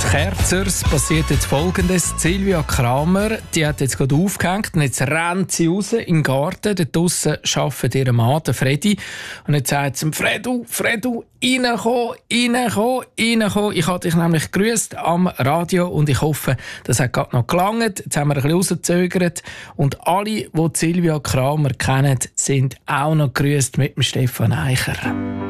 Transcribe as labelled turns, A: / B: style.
A: Kerzers passiert jetzt Folgendes. Silvia Kramer, die hat jetzt gerade aufgehängt und jetzt rennt sie raus in den Garten. Dort draussen arbeitet ihr Mann, der Freddy. Und jetzt sagt sie ihm, Fredu, reinkommen. Ich habe dich nämlich gegrüßt am Radio und ich hoffe, das hat gerade noch gelangt. Jetzt haben wir ein bisschen rausgezögert. Und alle, die Silvia Kramer kennen, sind auch noch gegrüßt mit dem Stefan Eicher.